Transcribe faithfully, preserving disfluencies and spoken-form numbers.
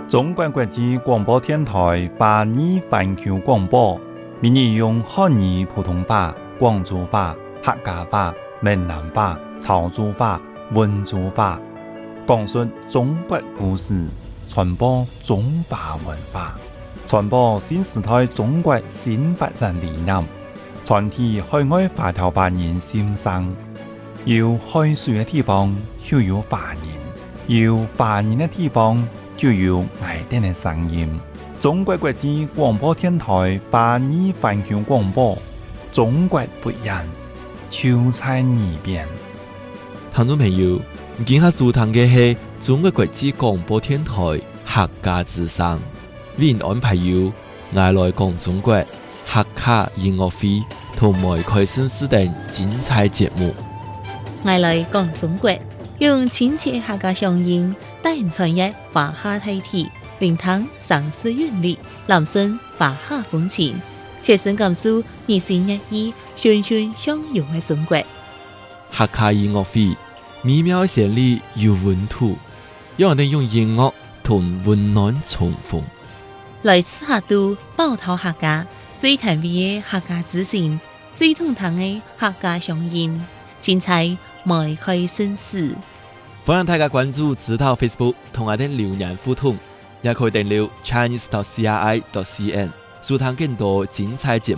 中国国际广播电台华语环球广播，每日用汉语普通话、广州话、客家话、闽南话、潮州话、温州话，讲述中国故事，传播中华文化，传播新时代中国新发展理念，传递海外华侨华人心声。有海水的地方就有华人，有华人的地方就有爱丁的声音。中国国际广播电台华语环球广播，中国不一样，就在耳边。 聽眾朋友，今下收聽嘅係中國國際廣播電台客家之聲，為您安排有愛來講中國客家音樂會同埋開新時等精彩節目。 愛來講中國，用親切客家聲音帶人傳譯華夏大體，聆聽城市韻律，攬聲華夏風情，切身感受二十一億循循相融嘅中國。 客家音樂會美妙嘅旋律有溫度，讓人哋用音樂同溫暖重逢。 來自客都寶島客家最甜美嘅客家之聲，最通透嘅客家聲音，精彩邁開新事。 歡迎大家關注指導 Facebook 同我哋留言互動，也可以訂閱 Chinese dot C R I dot C N 收聽更多精彩節目。